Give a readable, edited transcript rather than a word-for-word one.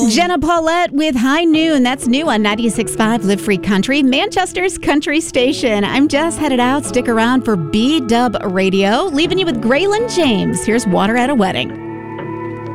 Jenna Paulette with High Noon. That's new on 96.5 Live Free Country, Manchester's country station. I'm Jess, headed out. Stick around for B-Dub Radio. Leaving you with Graylin James. Here's Water at a Wedding.